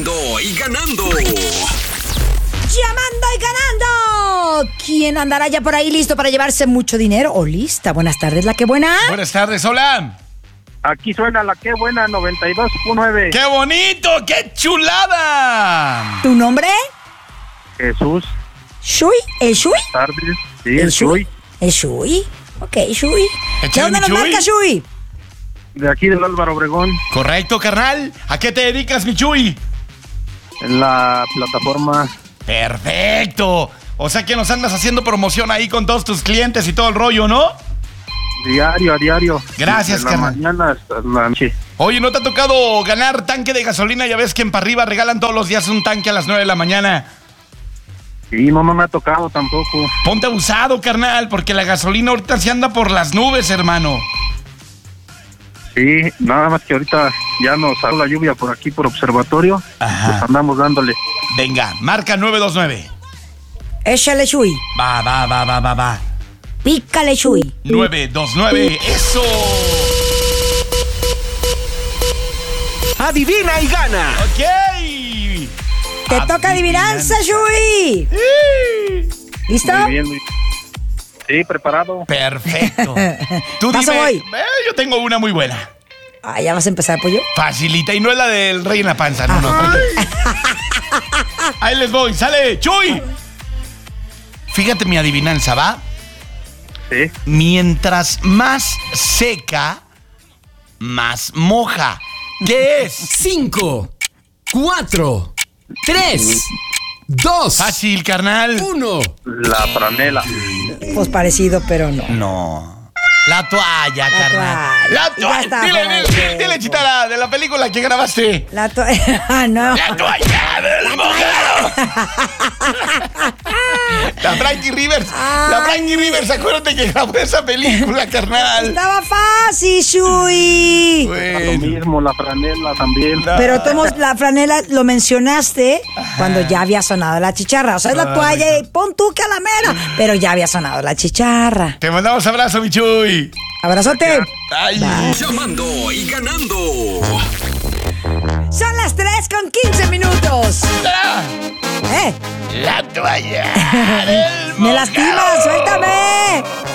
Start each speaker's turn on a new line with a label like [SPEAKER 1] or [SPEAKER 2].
[SPEAKER 1] Llamando y ganando.
[SPEAKER 2] Llamando y ganando. ¿Quién andará ya por ahí listo para llevarse mucho dinero? ¿O lista? Buenas tardes, la que buena.
[SPEAKER 3] Buenas tardes, hola.
[SPEAKER 4] Aquí suena la que buena 92.9.
[SPEAKER 3] ¡Qué bonito! ¡Qué chulada!
[SPEAKER 2] ¿Tu nombre?
[SPEAKER 4] Jesús.
[SPEAKER 2] ¿Shui? ¿El Shui?
[SPEAKER 4] Tardes. Sí,
[SPEAKER 2] ¿El
[SPEAKER 4] Shui.
[SPEAKER 2] ¿El Shui? Ok, Shui. ¿De
[SPEAKER 3] Échale,
[SPEAKER 2] dónde nos
[SPEAKER 3] mi Shui.
[SPEAKER 2] marca Shui?
[SPEAKER 4] De aquí del Álvaro Obregón.
[SPEAKER 3] Correcto, carnal. ¿A qué te dedicas, mi Chuy?
[SPEAKER 4] En la plataforma.
[SPEAKER 3] Perfecto. O sea que nos andas haciendo promoción ahí con todos tus clientes y todo el rollo, ¿no?
[SPEAKER 4] Diario, a diario.
[SPEAKER 3] Gracias,
[SPEAKER 4] de la
[SPEAKER 3] carnal.
[SPEAKER 4] mañana hasta la noche.
[SPEAKER 3] Oye, ¿no te ha tocado ganar tanque de gasolina? Ya ves que en Pa' Arriba regalan todos los días un tanque a las 9 de la mañana.
[SPEAKER 4] Sí, no me ha tocado tampoco.
[SPEAKER 3] Ponte abusado, carnal, porque la gasolina ahorita se anda por las nubes, hermano.
[SPEAKER 4] Sí, nada más que ahorita ya nos salió la lluvia por aquí, por observatorio.
[SPEAKER 3] Ajá.
[SPEAKER 4] Pues andamos dándole.
[SPEAKER 3] Venga, marca 929.
[SPEAKER 2] Échale, Shui.
[SPEAKER 3] Va.
[SPEAKER 2] Pícale, Shui.
[SPEAKER 3] 929, eso.
[SPEAKER 1] Adivina y gana.
[SPEAKER 3] Ok.
[SPEAKER 2] Te toca adivinanza, Shui. ¿Listo?
[SPEAKER 4] Muy bien. Sí, preparado.
[SPEAKER 3] Perfecto. Tú
[SPEAKER 2] Paso
[SPEAKER 3] dime.
[SPEAKER 2] voy.
[SPEAKER 3] Yo tengo una muy buena.
[SPEAKER 2] Ah, ¿ya vas a empezar, pollo?
[SPEAKER 3] Facilita y no es la del rey en la panza, no. Ahí les voy, sale, Chuy. Fíjate mi adivinanza, ¿va?
[SPEAKER 4] Sí.
[SPEAKER 3] Mientras más seca, más moja. ¿Qué es?
[SPEAKER 1] 5, 4, 3, 2,
[SPEAKER 3] Fácil, carnal.
[SPEAKER 1] 1.
[SPEAKER 4] La franela.
[SPEAKER 2] Pues parecido, pero no.
[SPEAKER 3] No. La toalla, carnal.
[SPEAKER 2] toalla.
[SPEAKER 3] La
[SPEAKER 2] Ya
[SPEAKER 3] toalla.
[SPEAKER 2] está,
[SPEAKER 3] Dile,
[SPEAKER 2] Jorge.
[SPEAKER 3] dile, chita, de la película que grabaste.
[SPEAKER 2] La toalla. No.
[SPEAKER 3] La toalla del mojado. La Frankie Rivers. La Frankie Rivers, acuérdate que grabó esa película, carnal.
[SPEAKER 2] Estaba fácil, Shui.
[SPEAKER 4] Lo
[SPEAKER 3] Bueno.
[SPEAKER 4] mismo, la franela también.
[SPEAKER 2] Pero tomos la franela, lo mencionaste cuando ya había sonado la chicharra. O sea, es la toalla y pon tú calamera. Pero ya había sonado la chicharra.
[SPEAKER 3] Te mandamos abrazo, mi Chuy.
[SPEAKER 2] Abrazote.
[SPEAKER 3] Ay.
[SPEAKER 1] Llamando y ganando.
[SPEAKER 2] Son las 3:15.
[SPEAKER 3] Ah,
[SPEAKER 2] ¿Eh?
[SPEAKER 3] La toalla del
[SPEAKER 2] Me
[SPEAKER 3] mojado.
[SPEAKER 2] lastimas.